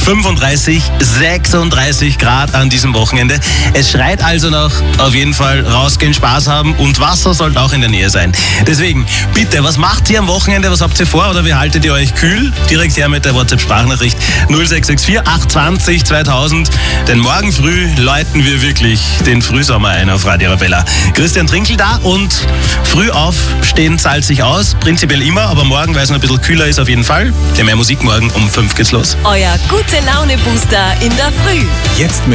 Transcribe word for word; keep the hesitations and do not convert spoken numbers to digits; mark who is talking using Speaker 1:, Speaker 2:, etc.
Speaker 1: fünfunddreißig, sechsunddreißig Grad an diesem Wochenende. Es schreit also noch auf jeden Fall rausgehen, Spaß haben und Wasser sollte auch in der Nähe sein. Deswegen, bitte, was macht ihr am Wochenende? Was habt ihr vor oder wie haltet ihr euch kühl? Direkt her mit der WhatsApp-Sprachnachricht null sechs sechs vier acht zwei null zweitausend. Denn morgen früh läuten wir wirklich den Frühsommer ein auf Radio Arabella. Christian Trinkel da und früh aufstehen zahlt sich aus. Prinzipiell immer, aber morgen, weil es noch ein bisschen kühler ist, auf jeden Fall. Der mehr Musik morgen um fünf geht's los.
Speaker 2: Euer Gute-Laune-Booster in der Früh.
Speaker 3: Jetzt mit